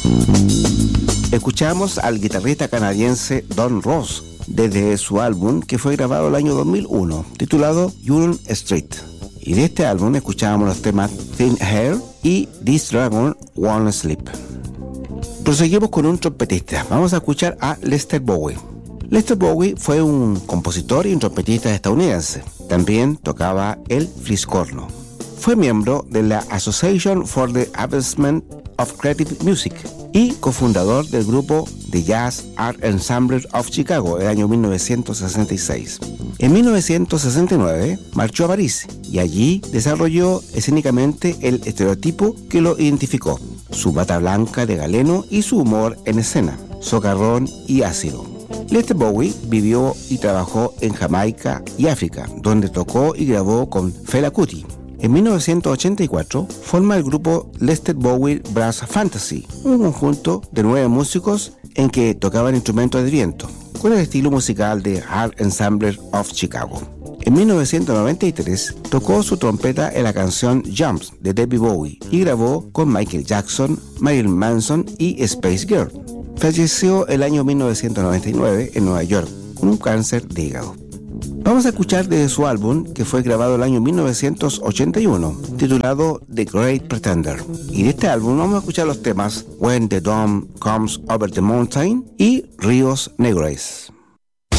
Escuchamos al guitarrista canadiense Don Ross desde su álbum que fue grabado el año 2001, titulado Union Street. Y de este álbum escuchábamos los temas Thin Hair y This Dragon Won't Sleep. Proseguimos con un trompetista. Vamos a escuchar a Lester Bowie. Lester Bowie fue un compositor y un trompetista estadounidense. También tocaba el fliscorno. Fue miembro de la Association for the Advancement of Creative Music y cofundador del grupo The Jazz Art Ensemble of Chicago el año 1966. En 1969 marchó a París y allí desarrolló escénicamente el estereotipo que lo identificó: su bata blanca de galeno y su humor en escena, socarrón y ácido. Lester Bowie vivió y trabajó en Jamaica y África, donde tocó y grabó con Fela Kuti. En 1984 forma el grupo Lester Bowie Brass Fantasy, un conjunto de 9 músicos en que tocaban instrumentos de viento, con el estilo musical de Art Ensemble of Chicago. En 1993 tocó su trompeta en la canción Jumps de David Bowie y grabó con Michael Jackson, Marilyn Manson y Space Girl. Falleció el año 1999 en Nueva York con un cáncer de hígado. Vamos a escuchar de su álbum que fue grabado el año 1981, titulado The Great Pretender. Y de este álbum vamos a escuchar los temas When the Dawn Comes Over the Mountain y Ríos Negros.